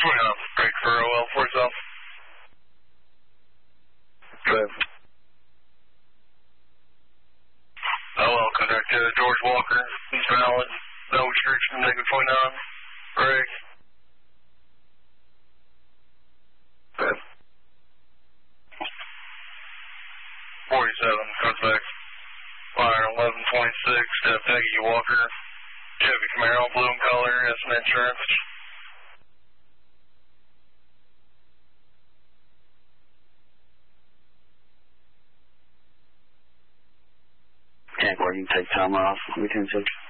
Break for OL 4 South. Drive. OL, contact George Walker. He's valid. No restriction, -29. Break. Drive. 47, contact. Fire 1126, Peggy Walker. Chevy Camaro, blue in color, has some insurance. Can't work, you can take time off. We can take